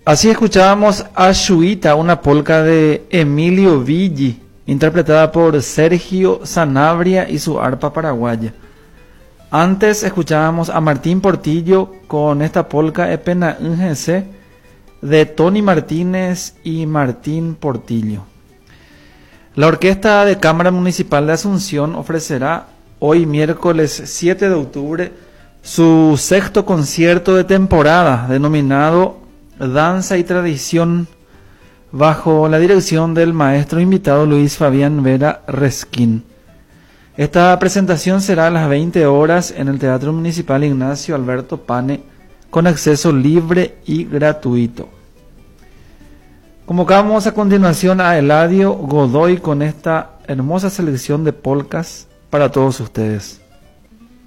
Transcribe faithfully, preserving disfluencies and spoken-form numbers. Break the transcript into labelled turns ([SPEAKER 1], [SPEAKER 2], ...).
[SPEAKER 1] Así escuchábamos a Shuita, una polca de Emilio Villi, interpretada por Sergio Sanabria y su arpa paraguaya. Antes escuchábamos a Martín Portillo con esta polca Epena N G C de Tony Martínez y Martín Portillo. La Orquesta de Cámara Municipal de Asunción ofrecerá hoy miércoles siete de octubre su sexto concierto de temporada denominado Danza y Tradición, bajo la dirección del maestro invitado Luis Fabián Vera Resquín. Esta presentación será a las veinte horas en el Teatro Municipal Ignacio Alberto Pane, con acceso libre y gratuito. Convocamos a continuación a Eladio Godoy con esta hermosa selección de polcas para todos ustedes.